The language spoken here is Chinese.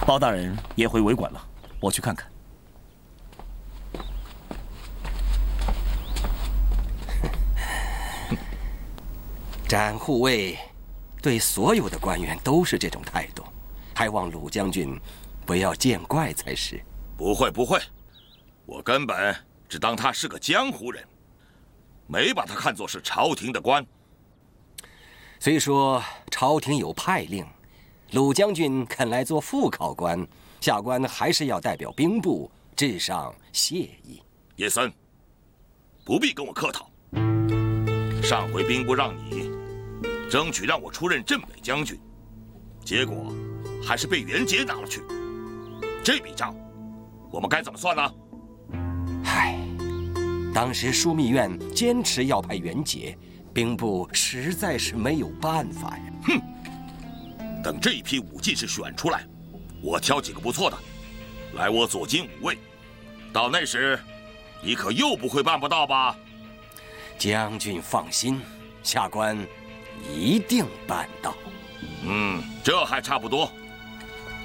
包大人也回为馆了，我去看看。 展护卫对所有的官员都是这种态度，还望鲁将军不要见怪才是。 不会不会，我根本只当他是个江湖人，没把他看作是朝廷的官。 虽说朝廷有派令，鲁将军肯来做副考官，下官还是要代表兵部致上谢意。 叶森，不必跟我客套。上回兵部让你争取让我出任镇北将军，结果还是被袁杰拿了去。这笔账，我们该怎么算呢？ 唉，当时枢密院坚持要派袁杰，兵部实在是没有办法呀。 哼！等这一批武进士选出来，我挑几个不错的，来我左近武卫。到那时，你可又不会办不到吧？ 将军放心，下官一定办到。 这还差不多。